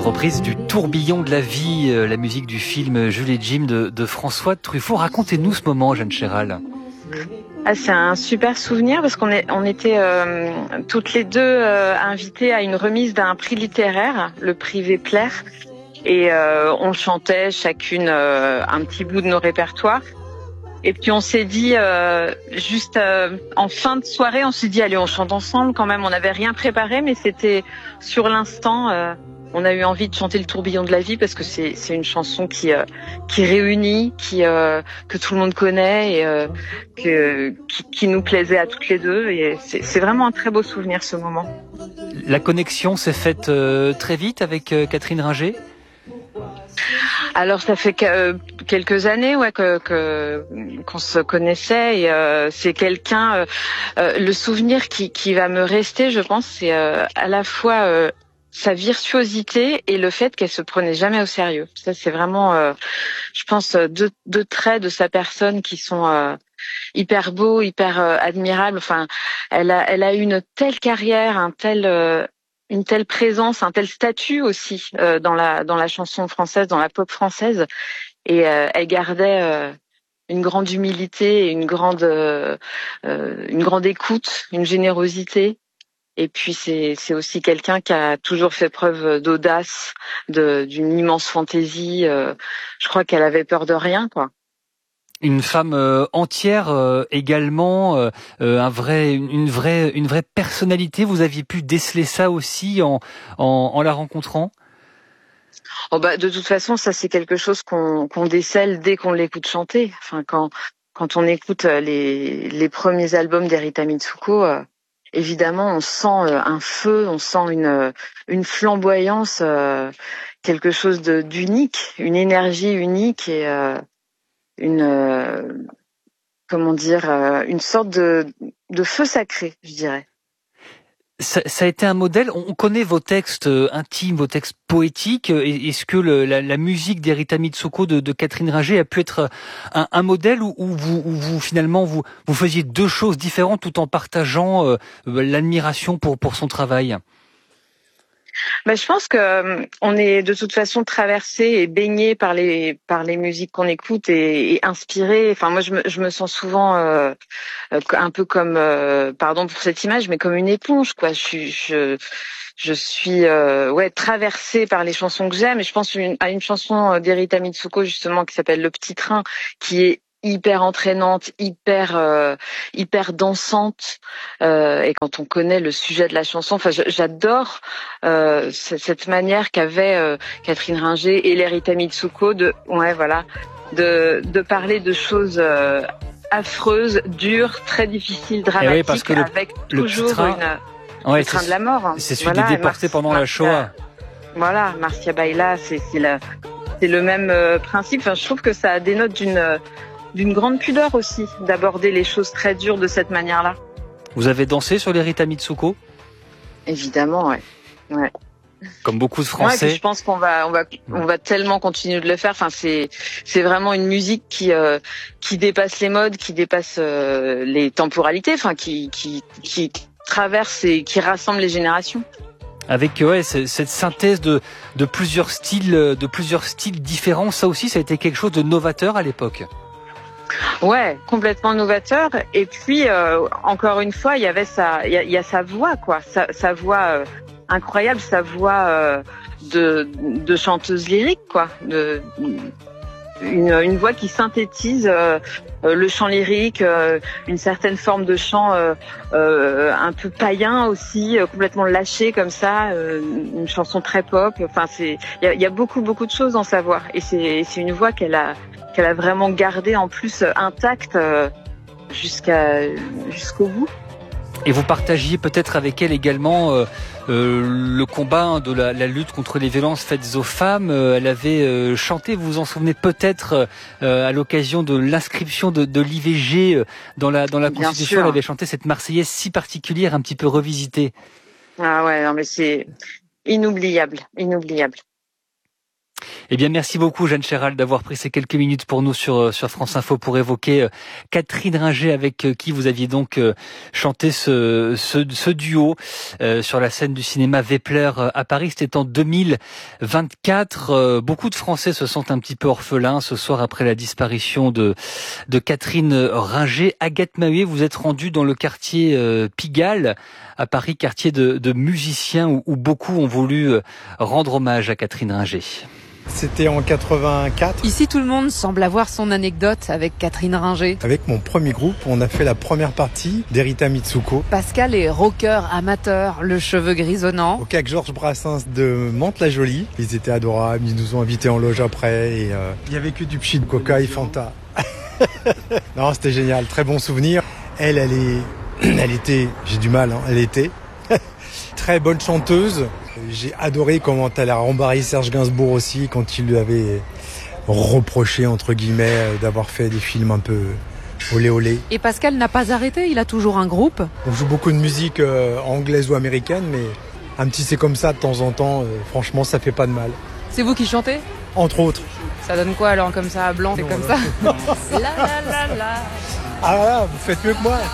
reprise du Tourbillon de la vie, la musique du film Jules et Jim de François Truffaut. Racontez-nous ce moment, Jeanne Chéral. Ah, c'est un super souvenir parce qu'on était toutes les deux invitées à une remise d'un prix littéraire, le prix Vepler, et on chantait chacune un petit bout de nos répertoires. Et puis on s'est dit juste en fin de soirée, on s'est dit allez, on chante ensemble quand même. On n'avait rien préparé, mais c'était sur l'instant. On a eu envie de chanter le Tourbillon de la vie parce que c'est une chanson qui réunit, que tout le monde connaît et qui nous plaisait à toutes les deux. Et c'est vraiment un très beau souvenir, ce moment. La connexion s'est faite très vite avec Catherine Ringer. Alors ça fait quelques années qu'on se connaissait et c'est quelqu'un le souvenir qui va me rester, je pense, c'est à la fois sa virtuosité et le fait qu'elle se prenait jamais au sérieux. Ça c'est vraiment je pense deux traits de sa personne qui sont hyper beaux, hyper admirables. Enfin, elle a eu une telle carrière, une telle présence, un tel statut aussi dans la chanson française, dans la pop française, et elle gardait une grande humilité, une grande écoute, une générosité. Et puis c'est aussi quelqu'un qui a toujours fait preuve d'audace, d'une immense fantaisie. Je crois qu'elle avait peur de rien, quoi. Une femme entière également, une vraie personnalité. Vous aviez pu déceler ça aussi en la rencontrant? Oh bah de toute façon, ça c'est quelque chose qu'on décèle dès qu'on l'écoute chanter. Enfin quand on écoute les premiers albums d'Erita Mitsuko, évidemment on sent un feu, on sent une flamboyance, quelque chose d'unique, une énergie unique et une une sorte de feu sacré, je dirais. Ça a été un modèle. On connaît vos textes intimes, vos textes poétiques. Est-ce que la musique d'Erita Mitsuko de Catherine Ringer a pu être un modèle où vous finalement vous faisiez deux choses différentes tout en partageant l'admiration pour son travail? Ben, je pense que on est de toute façon traversé et baigné par les musiques qu'on écoute et inspiré. Enfin moi je me sens souvent un peu comme pardon pour cette image, mais comme une éponge, quoi. Je suis traversée par les chansons que j'aime, et je pense à une chanson d'Erita Mitsuko justement qui s'appelle Le Petit Train, qui est hyper entraînante, hyper dansante, et quand on connaît le sujet de la chanson, enfin j'adore cette manière qu'avait Catherine Ringer et l'Erita Mitsuko de parler de choses affreuses, dures, très difficiles, dramatiques, oui, parce que avec toujours le train de la mort. Hein. C'est celui des déportés pendant la Shoah. Voilà, Marcia Baila, c'est le même principe. Enfin, je trouve que ça dénote d'une grande pudeur aussi d'aborder les choses très dures de cette manière-là. Vous avez dansé sur l'Erita Mitsuko? Évidemment, ouais. Comme beaucoup de Français. Ouais, je pense qu'on va tellement continuer de le faire. Enfin, c'est vraiment une musique qui dépasse les modes, qui dépasse les temporalités, enfin qui traverse et qui rassemble les générations. Avec cette synthèse de plusieurs styles différents, ça aussi ça a été quelque chose de novateur à l'époque. Ouais, complètement novateur. Et puis encore une fois, il y a sa voix, quoi, sa voix incroyable, sa voix de chanteuse lyrique, quoi, une voix qui synthétise le chant lyrique, une certaine forme de chant un peu païen aussi, complètement lâché comme ça, une chanson très pop. Enfin, il y a beaucoup de choses dans sa voix, et c'est une voix qu'elle a vraiment gardée en plus intacte jusqu'au bout. Et vous partagiez peut-être avec elle également le combat de la lutte contre les violences faites aux femmes. Elle avait chanté, vous vous en souvenez peut-être, à l'occasion de l'inscription de l'IVG dans la Constitution. Elle avait chanté cette Marseillaise si particulière, un petit peu revisitée. Ah ouais, non mais c'est inoubliable. Eh bien, merci beaucoup, Jeanne Chéral, d'avoir pris ces quelques minutes pour nous sur France Info pour évoquer Catherine Ringer, avec qui vous aviez donc chanté ce duo sur la scène du cinéma Wepler à Paris. C'était en 2024. Beaucoup de Français se sentent un petit peu orphelins ce soir après la disparition de Catherine Ringer. Agathe Maheuet, vous êtes rendue dans le quartier Pigalle à Paris, quartier de musiciens où beaucoup ont voulu rendre hommage à Catherine Ringer. C'était en 84. Ici, tout le monde semble avoir son anecdote avec Catherine Ringer. Avec mon premier groupe, on a fait la première partie d'Erita Mitsuko. Pascal est rocker amateur, le cheveu grisonnant. Au CAC Georges Brassens de Mantes-la-Jolie. Ils étaient adorables, ils nous ont invités en loge après. Et il y avait que du pchit, de coca et Fanta. Non, c'était génial, très bon souvenir. Elle était, j'ai du mal, elle était très bonne chanteuse. J'ai adoré comment elle a rembarré Serge Gainsbourg aussi quand il lui avait reproché, entre guillemets, d'avoir fait des films un peu olé olé. Et Pascal n'a pas arrêté, il a toujours un groupe. On joue beaucoup de musique anglaise ou américaine, mais un petit c'est comme ça de temps en temps, franchement ça fait pas de mal. C'est vous qui chantez ? Entre autres. Ça donne quoi alors comme ça, blanc, c'est comme ça la, la, la, la. Ah là, vous faites mieux que moi.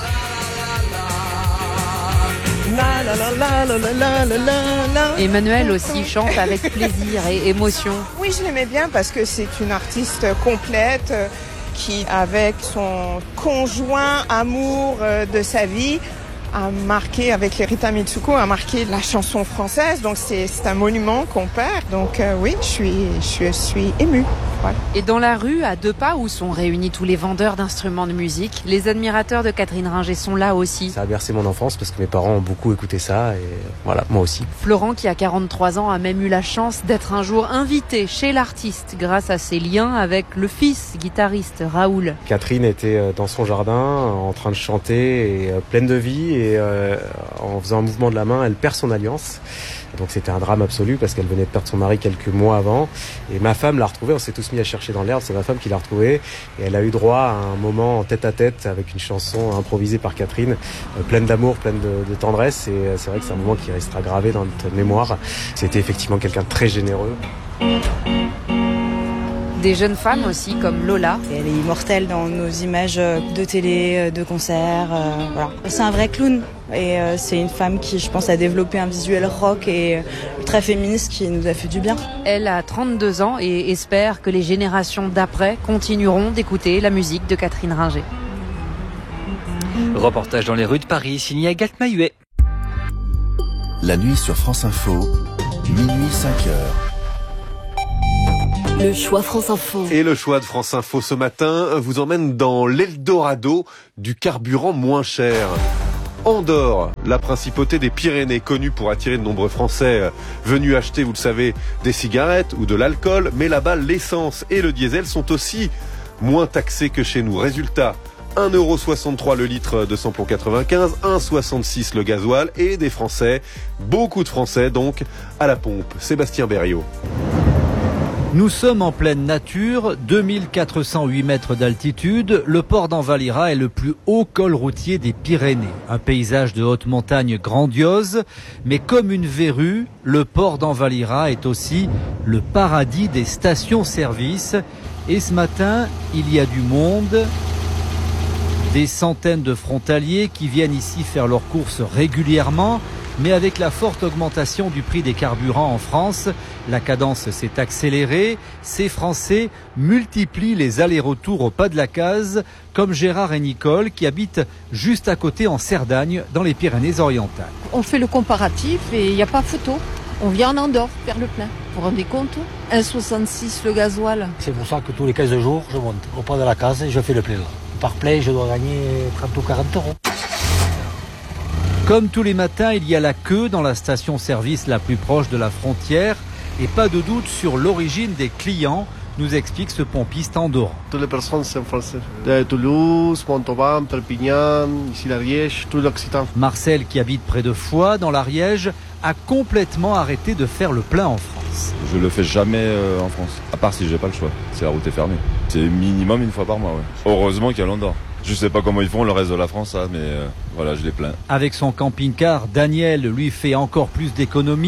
Emmanuel aussi chante avec plaisir et émotion. Oui, je l'aimais bien parce que c'est une artiste complète qui, avec son conjoint amour de sa vie, a marqué, avec Erita Mitsuko, a marqué la chanson française. Donc c'est un monument qu'on perd. Donc oui, je suis émue. Voilà. Et dans la rue, à 2 pas où sont réunis tous les vendeurs d'instruments de musique, les admirateurs de Catherine Ringer sont là aussi. Ça a bercé mon enfance parce que mes parents ont beaucoup écouté ça et voilà, moi aussi. Florent, qui a 43 ans, a même eu la chance d'être un jour invité chez l'artiste grâce à ses liens avec le fils guitariste Raoul. Catherine était dans son jardin en train de chanter et pleine de vie et en faisant un mouvement de la main, elle perd son alliance. Donc c'était un drame absolu parce qu'elle venait de perdre son mari quelques mois avant. Et ma femme l'a retrouvée, on s'est tous mis à chercher dans l'herbe, c'est ma femme qui l'a retrouvée. Et elle a eu droit à un moment en tête à tête avec une chanson improvisée par Catherine, pleine d'amour, pleine de tendresse. Et c'est vrai que c'est un moment qui restera gravé dans notre mémoire. C'était effectivement quelqu'un de très généreux. Des jeunes femmes aussi, comme Lola. Elle est immortelle dans nos images de télé, de concerts. Voilà. C'est un vrai clown. Et c'est une femme qui, je pense, a développé un visuel rock et très féministe qui nous a fait du bien. Elle a 32 ans et espère que les générations d'après continueront d'écouter la musique de Catherine Ringer. Reportage dans les rues de Paris, signé Agathe Maheuet. La nuit sur France Info, minuit 5h. Le choix France Info. Et le choix de France Info ce matin vous emmène dans l'Eldorado du carburant moins cher. Andorre, la principauté des Pyrénées, connue pour attirer de nombreux Français venus acheter, vous le savez, des cigarettes ou de l'alcool. Mais là-bas, l'essence et le diesel sont aussi moins taxés que chez nous. Résultat, 1,63€ le litre de samplon 95, 1,66€ le gasoil et des Français, beaucoup de Français donc, à la pompe. Sébastien Berriot. Nous sommes en pleine nature, 2408 mètres d'altitude. Le port d'Envalira est le plus haut col routier des Pyrénées. Un paysage de haute montagne grandiose, mais comme une verrue, le port d'Envalira est aussi le paradis des stations-service. Et ce matin, il y a du monde, des centaines de frontaliers qui viennent ici faire leurs courses régulièrement. Mais avec la forte augmentation du prix des carburants en France, la cadence s'est accélérée. Ces Français multiplient les allers-retours au pas de la case, comme Gérard et Nicole qui habitent juste à côté en Cerdagne, dans les Pyrénées-Orientales. On fait le comparatif et il n'y a pas photo. On vient en Andorre faire le plein. Vous vous rendez compte ? 1,66 le gasoil. C'est pour ça que tous les 15 jours, je monte au pas de la case et je fais le plein. Par plein, je dois gagner 30 ou 40 euros. Comme tous les matins, il y a la queue dans la station-service la plus proche de la frontière et pas de doute sur l'origine des clients, nous explique ce pompiste andorran. Toutes les personnes sont françaises. De Toulouse, Montauban, Perpignan, ici l'Ariège, tout l'Occitan. Marcel, qui habite près de Foix, dans l'Ariège, a complètement arrêté de faire le plein en France. Je le fais jamais en France, à part si j'ai pas le choix. Si la route est fermée. C'est minimum une fois par mois, ouais. Heureusement qu'il y a l'Andorre. Je sais pas comment ils font le reste de la France, mais voilà, je les plains. Avec son camping-car, Daniel lui fait encore plus d'économies.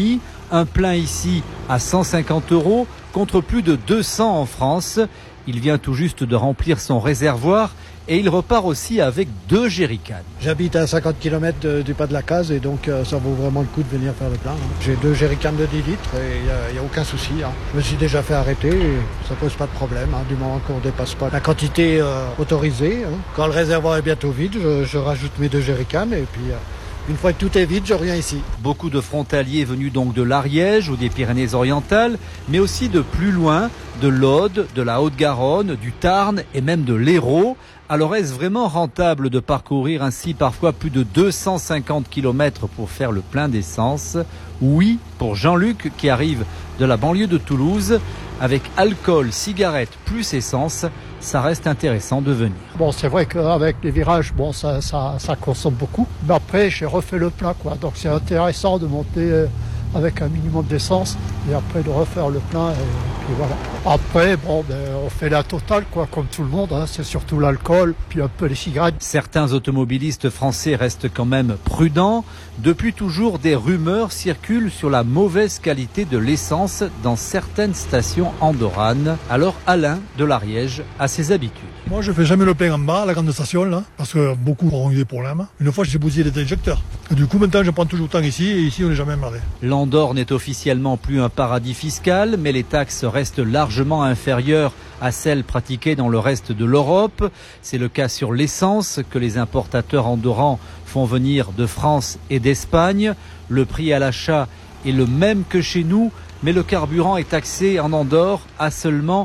Un plein ici à 150 € contre plus de 200 en France. Il vient tout juste de remplir son réservoir et il repart aussi avec 2 jerrycans. J'habite à 50 km du pas de la case et donc ça vaut vraiment le coup de venir faire le plein. J'ai 2 jerrycans de 10 litres et il n'y a aucun souci. Je me suis déjà fait arrêter et ça pose pas de problème du moment qu'on ne dépasse pas la quantité autorisée. Quand le réservoir est bientôt vide, je rajoute mes 2 jerrycans et puis... Une fois que tout est vide, je reviens ici. Beaucoup de frontaliers venus donc de l'Ariège ou des Pyrénées-Orientales, mais aussi de plus loin, de l'Aude, de la Haute-Garonne, du Tarn et même de l'Hérault. Alors est-ce vraiment rentable de parcourir ainsi parfois plus de 250 km pour faire le plein d'essence? Oui, pour Jean-Luc qui arrive de la banlieue de Toulouse. Avec alcool, cigarettes plus essence, ça reste intéressant de venir. Bon, c'est vrai qu'avec les virages, bon, ça consomme beaucoup. Mais après, j'ai refait le plein, quoi. Donc c'est intéressant de monter avec un minimum d'essence et après de refaire le plein et puis voilà. Après, bon, on fait la totale, quoi, comme tout le monde. C'est surtout l'alcool, puis un peu les cigarettes. Certains automobilistes français restent quand même prudents. Depuis toujours, des rumeurs circulent sur la mauvaise qualité de l'essence dans certaines stations andorranes. Alors Alain de l'Ariège a ses habitudes. Moi, je fais jamais le plein en bas, à la grande station, là, parce que beaucoup auront eu des problèmes. Une fois, j'ai bousillé les injecteurs. Et du coup, maintenant, je prends toujours le temps ici, et ici, on n'est jamais emmerdé. L'Andorre n'est officiellement plus un paradis fiscal, mais les taxes restent largement inférieures à celles pratiquées dans le reste de l'Europe. C'est le cas sur l'essence que les importateurs andorrans font venir de France et d'Espagne. Le prix à l'achat est le même que chez nous, mais le carburant est taxé en Andorre à seulement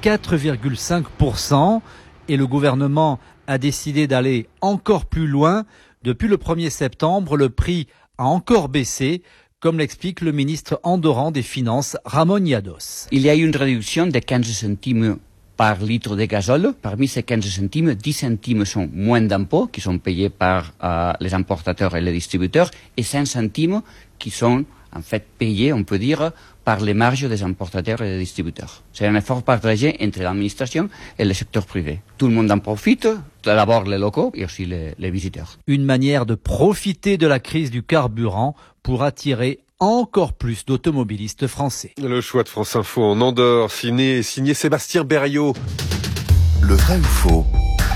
4,5%. Et le gouvernement a décidé d'aller encore plus loin. Depuis le 1er septembre, le prix a encore baissé, comme l'explique le ministre andorran des Finances, Ramon Llados. Il y a une réduction de 15 centimes par litre de gazole. Parmi ces 15 centimes, 10 centimes sont moins d'impôts qui sont payés par les importateurs et les distributeurs et 5 centimes qui sont en fait payés, on peut dire, par les marges des importateurs et des distributeurs. C'est un effort partagé entre l'administration et le secteur privé. Tout le monde en profite, d'abord les locaux et aussi les visiteurs. Une manière de profiter de la crise du carburant pour attirer encore plus d'automobilistes français. Le choix de France Info en Andorre, signé Sébastien Berriot. Le vrai ou faux ?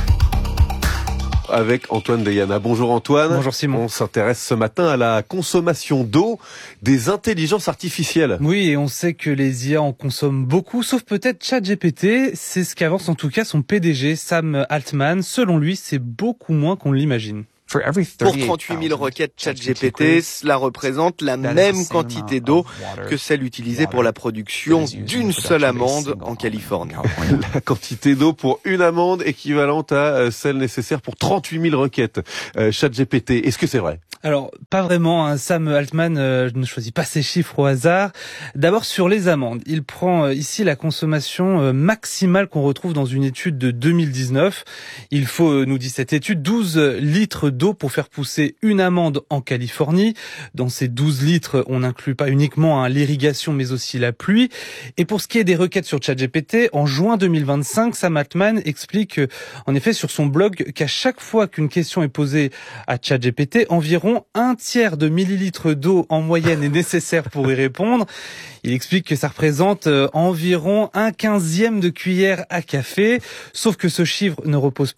Avec Antoine Deyana. Bonjour Antoine. Bonjour Simon. On s'intéresse ce matin à la consommation d'eau des intelligences artificielles. Oui, et on sait que les IA en consomment beaucoup, sauf peut-être ChatGPT. C'est ce qu'avance en tout cas son PDG, Sam Altman. Selon lui, c'est beaucoup moins qu'on l'imagine. Pour 38 000 requêtes ChatGPT, cela représente la même quantité d'eau que celle utilisée pour la production d'une seule amande en Californie. La quantité d'eau pour une amande équivalente à celle nécessaire pour 38 000 requêtes ChatGPT. Est-ce que c'est vrai ? Alors, pas vraiment. Sam Altman ne choisit pas ses chiffres au hasard. D'abord, sur les amendes. Il prend ici la consommation maximale qu'on retrouve dans une étude de 2019. Il faut, nous dit cette étude, 12 litres d'eau pour faire pousser une amande en Californie. Dans ces 12 litres, on n'inclut pas uniquement l'irrigation, mais aussi la pluie. Et pour ce qui est des requêtes sur ChatGPT, en juin 2025, Sam Altman explique en effet sur son blog qu'à chaque fois qu'une question est posée à ChatGPT, environ 1/3 de millilitres d'eau en moyenne est nécessaire pour y répondre. Il explique que ça représente environ 1/15 de cuillère à café. Sauf que ce chiffre ne repose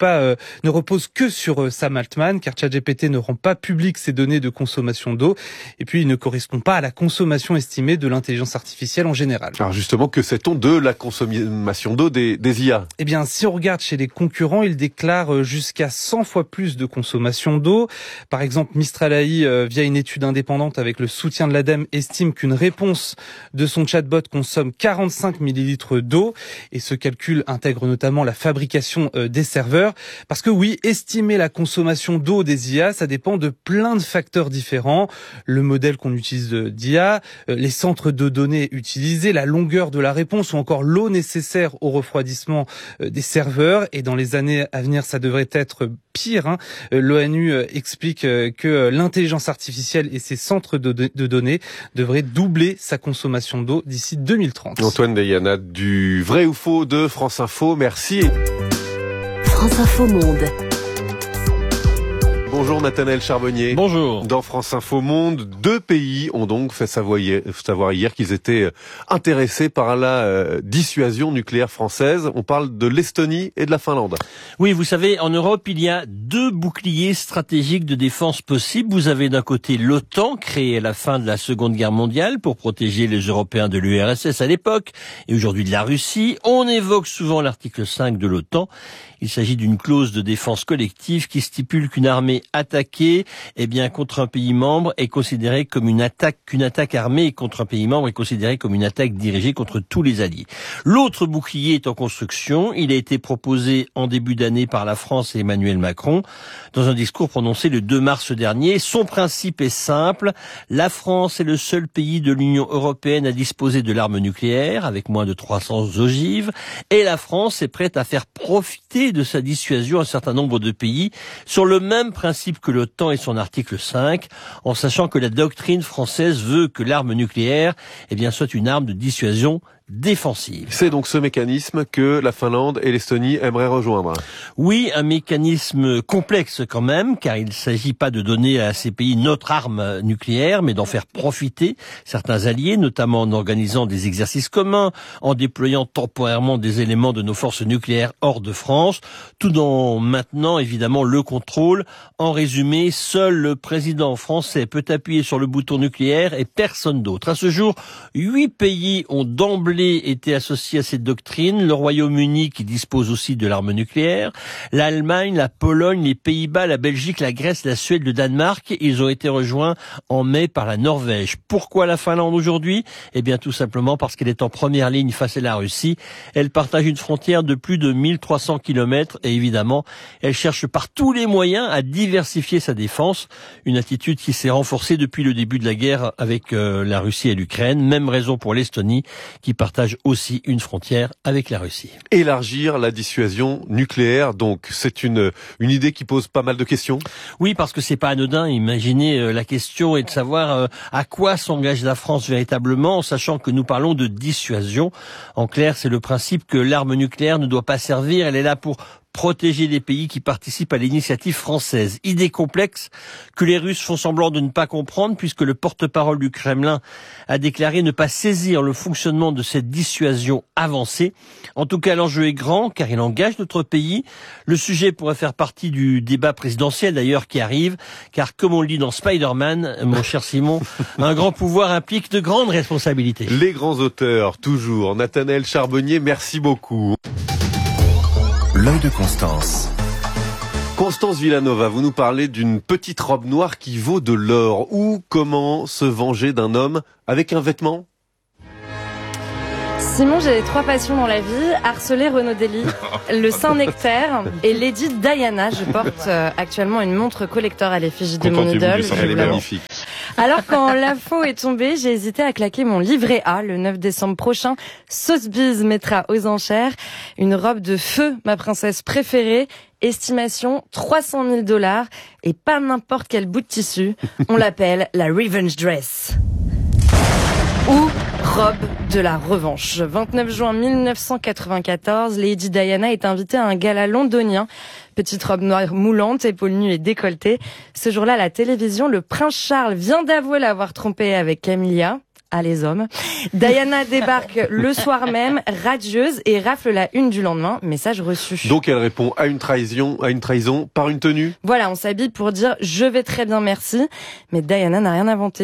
que sur Sam Altman, car ChatGPT ne rend pas public ses données de consommation d'eau. Et puis, il ne correspond pas à la consommation estimée de l'intelligence artificielle en général. Alors justement, que sait-on de la consommation d'eau des IA ? Eh bien, si on regarde chez les concurrents, ils déclarent jusqu'à 100 fois plus de consommation d'eau. Par exemple, Mistral AI, via une étude indépendante avec le soutien de l'ADEME, estime qu'une réponse de son chatbot consomme 45 millilitres d'eau. Et ce calcul intègre notamment la fabrication des serveurs. Parce que oui, estimer la consommation d'eau des IA, ça dépend de plein de facteurs différents. Le modèle qu'on utilise d'IA, les centres de données utilisés, la longueur de la réponse ou encore l'eau nécessaire au refroidissement des serveurs. Et dans les années à venir, ça devrait être pire. L'ONU explique que l'intelligence artificielle et ses centres de données devraient doubler sa consommation d'eau d'ici 2030. Antoine Deyana du Vrai ou Faux de France Info, merci. France Info Monde. Bonjour Nathanaël Charbonnier. Bonjour. Dans France Info Monde, 2 pays ont donc fait savoir hier qu'ils étaient intéressés par la dissuasion nucléaire française. On parle de l'Estonie et de la Finlande. Oui, vous savez, en Europe, il y a 2 boucliers stratégiques de défense possibles. Vous avez d'un côté l'OTAN, créée à la fin de la Seconde Guerre mondiale pour protéger les Européens de l'URSS à l'époque, et aujourd'hui de la Russie. On évoque souvent l'article 5 de l'OTAN. Il s'agit d'une clause de défense collective qui stipule qu'une armée attaquée, contre un pays membre est considérée comme qu'une attaque armée contre un pays membre est considérée comme une attaque dirigée contre tous les alliés. L'autre bouclier est en construction. Il a été proposé en début d'année par la France et Emmanuel Macron dans un discours prononcé le 2 mars dernier. Son principe est simple. La France est le seul pays de l'Union européenne à disposer de l'arme nucléaire avec moins de 300 ogives, et la France est prête à faire profiter de sa dissuasion un certain nombre de pays sur le même principe que l'OTAN et son article 5, en sachant que la doctrine française veut que l'arme nucléaire soit une arme de dissuasion défensive. C'est donc ce mécanisme que la Finlande et l'Estonie aimeraient rejoindre. Oui, un mécanisme complexe quand même, car il ne s'agit pas de donner à ces pays notre arme nucléaire, mais d'en faire profiter certains alliés, notamment en organisant des exercices communs, en déployant temporairement des éléments de nos forces nucléaires hors de France, tout en maintenant évidemment le contrôle. En résumé, seul le président français peut appuyer sur le bouton nucléaire et personne d'autre. À ce jour, 8 pays ont d'emblée été associés à cette doctrine. Le Royaume-Uni, qui dispose aussi de l'arme nucléaire, l'Allemagne, la Pologne, les Pays-Bas, la Belgique, la Grèce, la Suède, le Danemark. Ils ont été rejoints en mai par la Norvège. Pourquoi la Finlande aujourd'hui ? Tout simplement parce qu'elle est en première ligne face à la Russie. Elle partage une frontière de plus de 1300 km et évidemment, elle cherche par tous les moyens à diversifier sa défense. Une attitude qui s'est renforcée depuis le début de la guerre avec la Russie et l'Ukraine. Même raison pour l'Estonie, qui partage aussi une frontière avec la Russie. Élargir la dissuasion nucléaire, donc, c'est une idée qui pose pas mal de questions. Oui, parce que c'est pas anodin. Imaginez, la question est de savoir à quoi s'engage la France véritablement, en sachant que nous parlons de dissuasion. En clair, c'est le principe que l'arme nucléaire ne doit pas servir. Elle est là pour protéger les pays qui participent à l'initiative française. Idée complexe que les Russes font semblant de ne pas comprendre, puisque le porte-parole du Kremlin a déclaré ne pas saisir le fonctionnement de cette dissuasion avancée. En tout cas, l'enjeu est grand, car il engage notre pays. Le sujet pourrait faire partie du débat présidentiel, d'ailleurs, qui arrive, car comme on le dit dans Spider-Man, mon cher Simon, un grand pouvoir implique de grandes responsabilités. Les grands auteurs, toujours. Nathanaël Charbonnier, merci beaucoup. L'œil de Constance. Constance Villanova, vous nous parlez d'une petite robe noire qui vaut de l'or. Ou comment se venger d'un homme avec un vêtement ? Simon, j'ai 3 passions dans la vie, harceler Renaud Dely, le Saint-Nectaire et Lady Diana. Je porte actuellement une montre collector à l'effigie de mon idole. Elle est magnifique. Alors quand l'info est tombée, j'ai hésité à claquer mon livret A le 9 décembre prochain. Sotheby's mettra aux enchères une robe de feu, ma princesse préférée. Estimation $300 000 et pas n'importe quel bout de tissu. On l'appelle la Revenge Dress. Ou robe de la revanche. 29 juin 1994, Lady Diana est invitée à un gala londonien. Petite robe noire moulante, épaules nues et décolletée. Ce jour-là, à la télévision, le prince Charles vient d'avouer l'avoir trompée avec Camilla. Ah, les hommes. Diana débarque le soir même, radieuse, et rafle la une du lendemain. Message reçu. Donc elle répond à une trahison par une tenue. Voilà, on s'habille pour dire « je vais très bien, merci ». Mais Diana n'a rien inventé.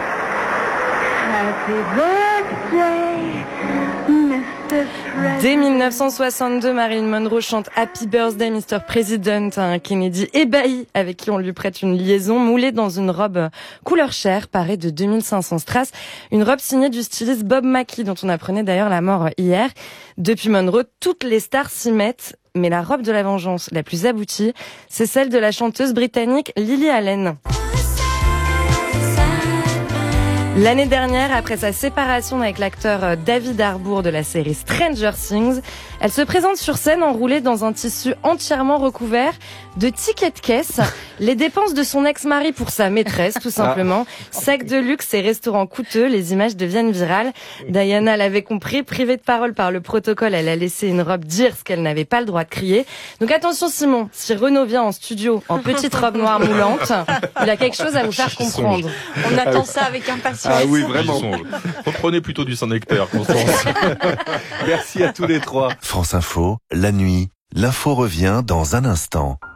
Happy birthday, Mr. Dès 1962, Marilyn Monroe chante Happy Birthday Mr. President à un Kennedy ébahi avec qui on lui prête une liaison moulée dans une robe couleur chair parée de 2500 strass. Une robe signée du styliste Bob Mackie dont on apprenait d'ailleurs la mort hier. Depuis Monroe, toutes les stars s'y mettent. Mais la robe de la vengeance la plus aboutie, c'est celle de la chanteuse britannique Lily Allen. L'année dernière, après sa séparation avec l'acteur David Harbour de la série Stranger Things, elle se présente sur scène enroulée dans un tissu entièrement recouvert de tickets de caisse. Les dépenses de son ex-mari pour sa maîtresse, tout simplement. Sacs de luxe et restaurants coûteux, les images deviennent virales. Diana l'avait compris, privée de parole par le protocole, elle a laissé une robe dire ce qu'elle n'avait pas le droit de crier. Donc attention Simon, si Renaud vient en studio en petite robe noire moulante, il a quelque chose à vous faire comprendre. On attend ça avec impatience. Ah oui, vraiment. Reprenez plutôt du Saint-Nectaire, Constance. Merci à tous les trois. France Info, la nuit, l'info revient dans un instant.